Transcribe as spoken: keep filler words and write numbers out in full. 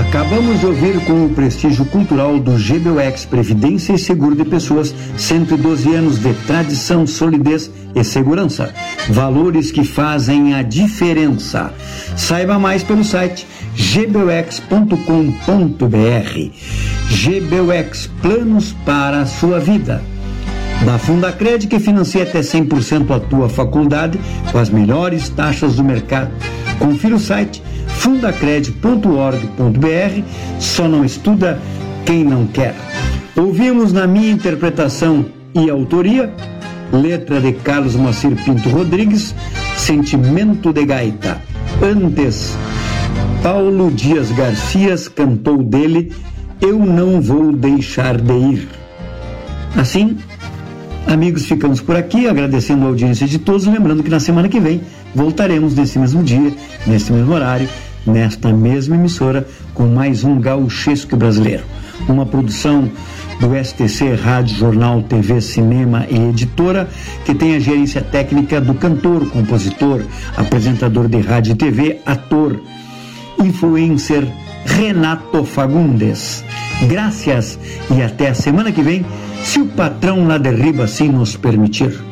Acabamos de ouvir com o prestígio cultural do G B U X Previdência e Seguro de Pessoas, cento e doze anos de tradição, solidez e segurança. Valores que fazem a diferença. Saiba mais pelo site g b u x ponto com ponto b r. G B U X, planos para a sua vida. Da Fundacred, que financia até cem por cento a tua faculdade com as melhores taxas do mercado. Confira o site fundacred ponto org ponto b r. Só não estuda quem não quer. Ouvimos na minha interpretação e autoria, letra de Carlos Moacir Pinto Rodrigues, Sentimento de Gaita. Antes, Paulo Dias Garcias cantou dele Eu Não Vou Deixar de Ir. Assim, amigos, ficamos por aqui, agradecendo a audiência de todos, lembrando que na semana que vem voltaremos nesse mesmo dia, nesse mesmo horário, nesta mesma emissora, com mais um Gauchesco Brasileiro. Uma produção do S T C Rádio, Jornal, T V, Cinema e Editora, que tem a gerência técnica do cantor, compositor, apresentador de rádio e T V, ator, influencer Renato Fagundes. Graças e até a semana que vem, se o patrão lá de riba assim nos permitir.